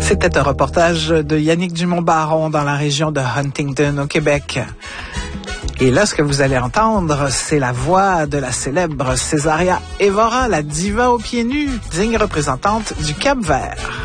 C'était un reportage de Yannick Dumont-Baron dans la région de Huntington au Québec. Et là, ce que vous allez entendre, c'est la voix de la célèbre Césaria Évora, la diva aux pieds nus, digne représentante du Cap-Vert.